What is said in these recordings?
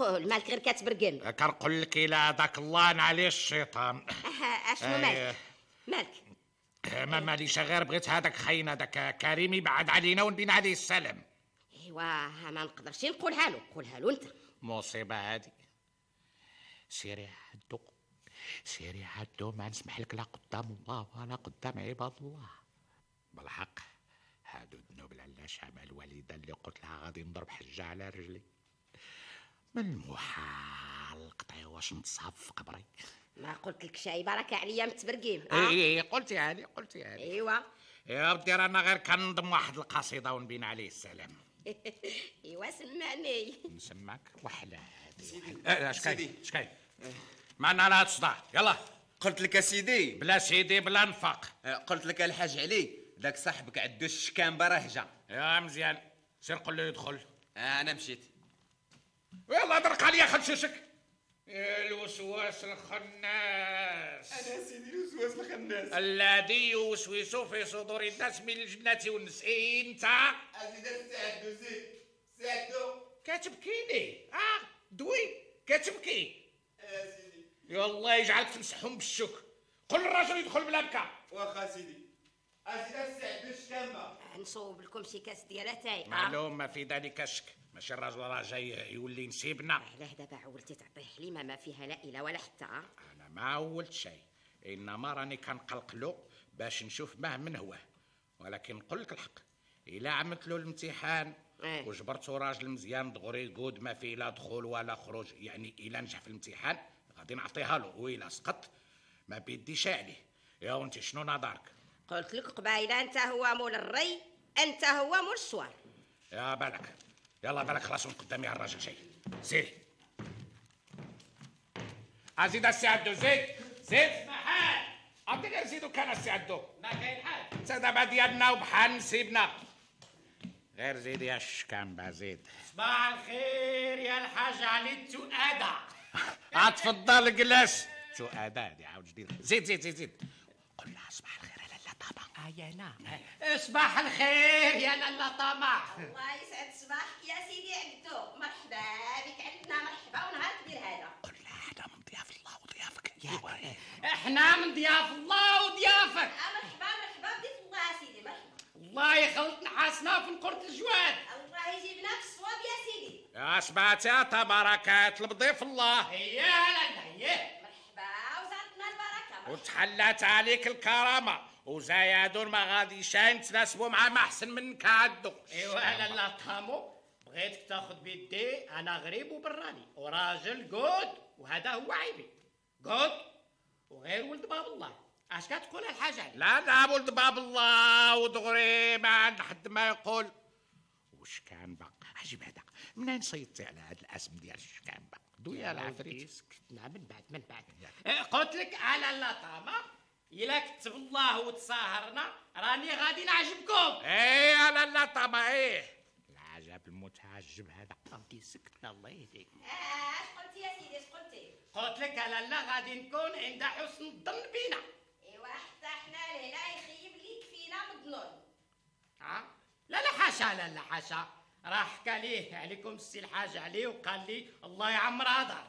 قول مالك غير كتبرقن. كنقول لك الى هذاك الله نعليه الشيطان. اشنو مالك؟ مالك؟ ما ماليش غير بغيت هذاك خاين هذاك كريم يبعد علينا ونبين عليه السلام. ايوا ما نقدرش نقولها له، قولها له انت. مصيبه هذه. سيري عدو، سيري عدو، ما نسمح لك لا قدام الله ولا قدام عباد الله. بالحق هادو الذنوب العلاش مع الوالده اللي قلت لها غادي نضرب حجه على رجلي، من المحال قطعي واش نتصاب في قبري. ما قلت لك شي بركه عليا متبرقين. اي قلتي هاني قلتي هاني. ايوا يا ودي رانا غير كنضم واحد القصيده ونبين عليه السلام. ايوا سمعني. نسمعك وحلا هادي. اش كاين اش كاين؟ معنا لا تصدع يلا. قلت لك اسيدي بلا سيدي بلا نفاق. قلت لك الحاج علي داك صاحبك عدو الشكام برهجه. يا مزيان سير قول له يدخل. انا مشيت. يلا درق عليا خنشوشك. الوسواس الخناس. انا سيدي الوسواس الخناس الذي يوسوس في صدور الناس من الجنة والنس. انت اسيدي ساعدو ساعدو كتبكيني. دوي كتبكي. سيدي يلا يجعلك تمسحهم بالشوك. قل الرجل يدخل بلا بكا. واخا سيدي. اسيدي ساعدو الشكامه. نصوب لكم شي كاس ديال اتاي. معلوم ما في ذلك الشك. ماشي الراجل راه جاي يولي نسيبنا. علاه دابا عولتي تعطيه حليمه ما فيها لا اله ولا حتى. انا ما عولت شيء، انما راني كنقلق له باش نشوف من هو. ولكن نقول لك الحق، الا عملت له الامتحان وجبرتو راجل مزيان دغري قود ما فيه لا دخول ولا خروج، يعني الا نجح في الامتحان غادي نعطيها له، والا سقط ما بيديش عليه. يا وانت شنو نظرك؟ قلت لك قبايله انت هو مول الري، انت هو مول الشوار. يا بالك يلا بالك خلاص من قدامي هالراجل شيء. سيري ازيد السي عبدو زيد زيد. ما حال عبد غير زيدو كان السي عبدو ما كاين حال. انت دابا ديالنا وبحال نسيبنا. غير زيد يا الشكامبه زيد. صباح الخير يا الحاج علي التؤادة. تفضل جلس. تؤادة هادي عاود جديد. زيد زيد زيد زيد. قل لها صباح الخير يا لاله طابا. يا نعم. صباح الخير يا لاله طمع. الله يسعد صباحك يا سيدي عبدو، مرحبا بك عندنا، مرحبا ونهار كبير هذا. قل لها احنا من ضياف الله وضيافك. احنا من ضياف الله وضيافك. مرحبا مرحبا بضيف الله يا سيدي، مرحبا. الله يخلط نحاسنا في نقرة الجواد. الله يجيبنا في الصواب يا سيدي. يا سمعتي تباركات لبضيف الله. هيا لالا هيا. مرحبا وزادتنا البركه. وتحلات عليك الكرامه وزايدون ما غاديش نتناسبوا مع ما احسن منك عدو. ايوا لالا طامو بغيتك تاخذ بيدي، انا غريب وبراني وراجل قود، وهذا هو عيبي. قود وغير ولد باب الله. اش كتقول الحاجه؟ لا ولد باب الله ودغري ما عند حد ما يقول. وش كان بقى عجيب هذا، منين صيدتي على هذا الاسم ديال اش كان بقى؟ دويا العفريت. سكتنا من بعد قلت لك على اللطامه الا كتب الله وتصاهرنا راني غادي نعجبكم. ايه لا طبعا ايه العجب المتعجب هذا. فهمتي سكتنا الله يهديك. اش قلتي يا سيدي اش قلتي؟ قلت لك لالا غادي نكون عند حسن الظن بينا. ايوا حتى حنا لهنا يخيب ليك فينا مظنون. لا حاشا لا حاشا، راه حكى ليه عليكم السي الحاج عليه وقال لي الله يعمر دار.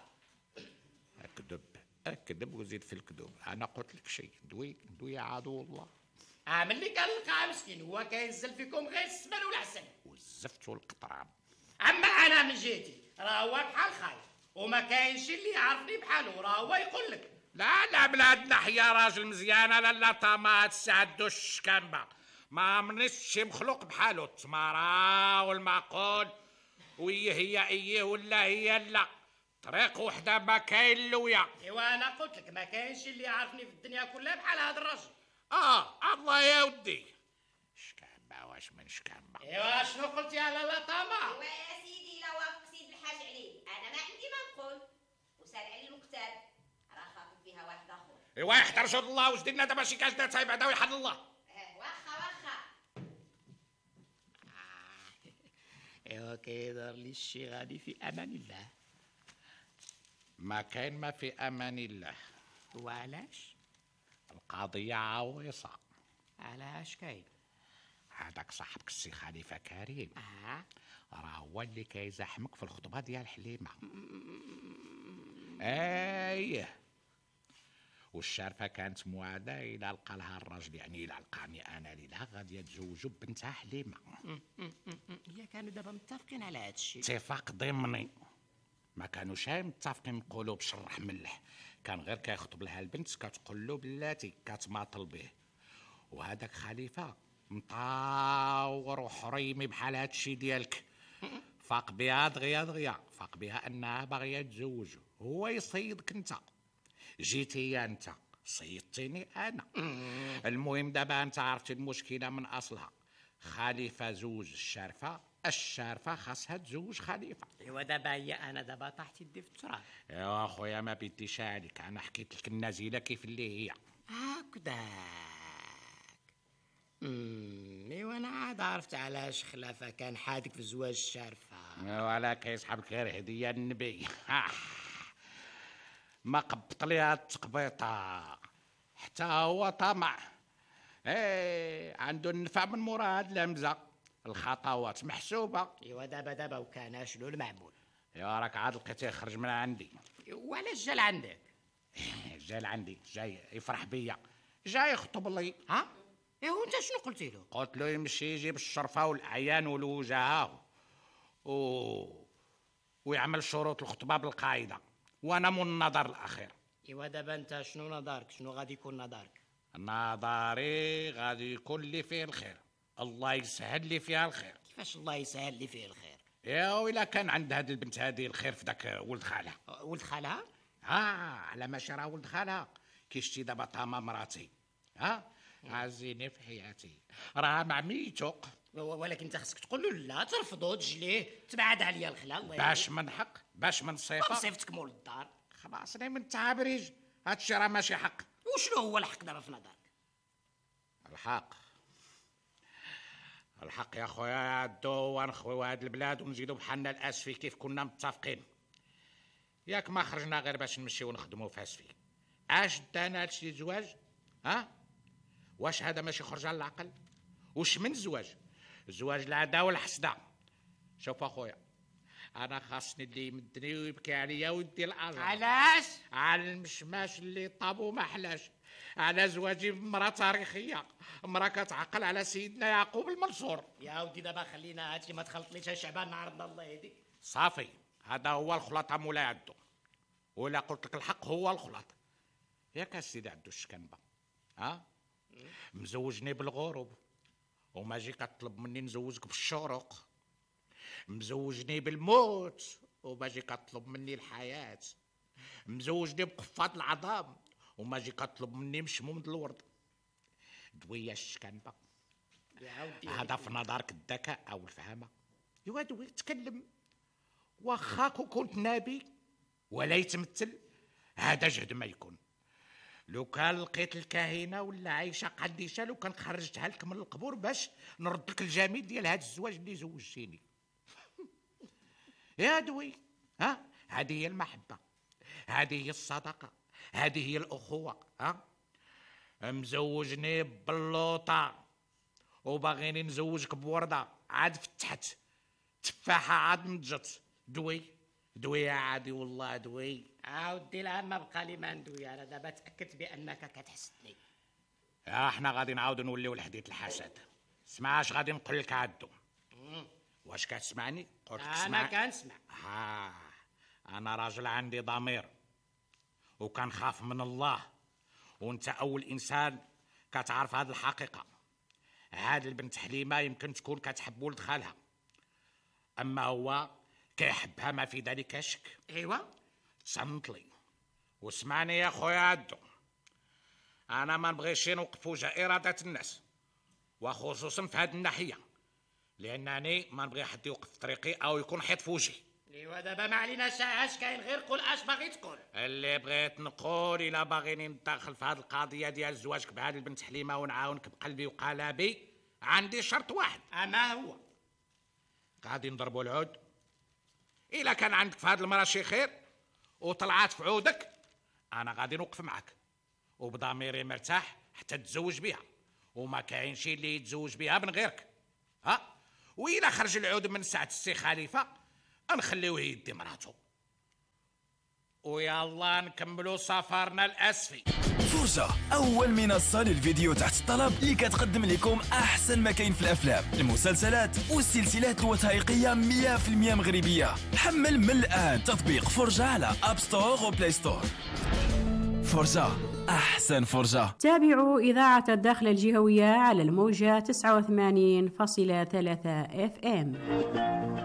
اكذب وزيد في الكذوب. انا قلت لك شيء دوي يا عدو الله. ملي قال لك مسكين هو كينزل فيكم غير السمن والعسل والزفت والقطران. اما انا من جهتي راه هو بحال خايف وما كاينش اللي يعرفني بحاله، راه هو يقول لك. لا بلاد نحيا راجل مزيانه لا طامات سعدو الشكامبه ما منش شي مخلوق بحالو. التماره والمعقول وهي ايه ولا هي لا، طريق وحده ما كاين لويا. ايوا انا قلت لك ما كاينش اللي يعرفني في الدنيا كلها بحال هذا الرجل. الله يا ودي. شكامبه واش من شكامبه. ايوا شنو قلت يا لالا طامه؟ ايوا يا سيدي لا وافق سيد الحاج علي، انا ما عندي ما نقول. وسال علي المكتاب راه خاطب بها واحد اخر. ايوا يحضر جود الله واش درنا دابا شي كاش دار بعدا ويحل الله. واخا ايوا كيدار لي الشي غادي في امان الله. ما كاين ما في امان الله. وعلاش؟ القضيه عويصه. علاش كاين؟ هذاك صاحبك السي خليفه كريم راه هو اللي كيزاحمك في الخطبه ديال حليمه. ايه، والشارفه كانت موعده الى لقى لها الراجل، يعني الى لقاني انا ليلى غادي يتزوجوا بنتها حليمه. هي كانوا دابا متفقين على هذا الشيء. اتفاق ضمني، ما كانوش متفقين نقولوا بشرح ملح، كان غير كيخطب لها البنت كتقول له بلاتي كتماطل به. وهذاك خليفه مطاور وحريمي بحال هذا الشيء ديالك، فاق بها دغيا فاق بها انها باغيه تزوج، هو يصيدك انت، جيتي يا انت صيدتيني انا. المهم دابا انت عرفتي المشكله من اصلها، خليفه زوج الشارفه خاصها تزوج خليفه. ايوا دابا هي انا دابا طاحت يدي في التراب. ايوا اخويا ما بديش عليك، انا حكيت لك النازله كيف اللي هي. هكذاك. ايوا انا عاد عرفت علاش خلافه كان حادك في زواج الشارفه. ولا كيسحبك غير هديه النبي. ما قبط ليها التقبيطه، حتى هو طمع. عنده النفع من مورا هاد الهمزه، الخطوات محسوبه. ايوا دابا وكان شنو المعمول؟ ايوا راك عاد لقيتيه خرج من عندي. وعلاش جا لعندك؟ جا لعندي، جاي يفرح بيا، جاي يخطب لي. ها؟ ايوا انت شنو قلتي له؟ قلت له يمشي يجيب الشرفه والاعيان والوجهاء ويعمل شروط الخطبه بالقاعده، وانا من النظر الاخير. ايوا دابا انت شنو نظرك؟ شنو غادي يكون نظرك؟ نظري غادي يكون لي فيه الخير، الله يسهل لي فيها الخير. كيفاش الله يسهل لي فيه الخير؟ يا ويلا كان عند هاد البنت هادي الخير في داك ولد خالها. ولد خالها؟ على ما راه ولد خالها كيشتي دابا طامه مراتي. عزيني في حياتي، راه مع ميتو. ولكن انت خصك تقول له لا، ترفضو تجليه، تبعد عليا الخلا. الله باش من حق، باش من صفه، صيفتك مول الدار. خلاص انا من التعابريج، هادشي راه ماشي حق. وشنو هو الحق دابا في نظرك؟ الحق يا خويا، عدو ونخويو هاد البلاد ونزيدو بحالنا الاسفي كيف كنا متفقين. ياك ما خرجنا غير باش نمشيو نخدمو في اسفي؟ اش دانا هادشي الزواج؟ واش هذا ماشي خرج على العقل؟ وش من الزواج؟ الزواج العدا والحسده. شوف اخويا، انا خاصني اللي يمدني ويبكي عليا ويدي الاجر. علاش؟ على المشماش اللي طابو ما حلاش، على زواجي بمراه تاريخيه، مراه كتعقل على سيدنا يعقوب المنصور. يا ودي دابا خلينا هادشي، ما تخلطليش شعبان نعرضنا الله يهديك. صافي، هذا هو الخلاطه مولاي عدو، ولا قلت لك الحق هو الخلاطه. ياك السيدي عدو الشكنبه، مزوجني بالغروب وما جي كطلب مني نزوجك بالشروق، مزوجني بالموت وما جي كطلب مني الحياة، مزوجني بقفات العظام وما جي كطلب مني مشموم الورد. دوية الشكنبة، هذا في نظرك الذكاء او الفهامة؟ يوا دوي تكلم، واخاك كنت نبي ولا يتمثل، هذا جهد ما يكون. لو كان لقيت الكاهنه ولا عايشه قديشه، لو كان خرجتها لك من القبور باش نرد لك الجميل ديال هذا الزواج اللي زوجتيني. يا دوي، هذه هي المحبه، هذه هي الصداقه، هذه هي الاخوه. مزوجني ببلوطه وباغيني نزوجك بورده، عاد فتحت تفاحه عاد نضجت. دوي يا عادي والله دوي. ودي لا ما بقى لي ما ندوي، انا دابا تاكدت بانك كتحسدني. احنا غادي نعاودو نوليو لحديت الحسد. اسمع اش غادي نقول لك عدو. واش كتسمعني؟ قلت لك انا كنسمع. انا راجل عندي ضمير وكنخاف من الله، وانت اول انسان كتعرف هذه الحقيقه. هاد البنت حليمه يمكن تكون كتحب ولد خالها، اما هو كيحبها ما في ذلك شك. ايوا تصنت لي واسمعني يا خويا عدو، انا ما نبغيش نوقفوا إرادة الناس، وخصوصا في هذه الناحيه، لانني ما نبغي حد يوقف في طريقي او يكون حيط في وجهي. ايوا دابا ما علينا اش كاين، غير قول اش باغي تقول. اللي بغيت نقول، الا باغيني ندخل في هذه القضيه ديال زواجك بهذه البنت حليمه ونعاونك بقلبي وقلبي، عندي شرط واحد. ما هو؟ غادي نضربوا العود. الا كان عندك في هذه المراه شي خير وطلعات في عودك، انا غادي نوقف معك وبضميري مرتاح حتى تتزوج بها، وما كاين شي اللي يتزوج بها من غيرك. وإلا خرج العود من ساعة السي خليفة نخليوه يدي مراتو، ويلا نكملوا سفرنا الأسفي. فرجة، أول منصة للفيديو تحت الطلب اللي كتقدم لكم أحسن ما كاين في الأفلام، المسلسلات والسلسلات الوثائقية 100% مغربية. حمل من الآن تطبيق فرجة على أب ستور وبلاي ستور. فرجة، أحسن فرجة. تابعوا إذاعة الداخل الجهوية على الموجة 89.3 FM.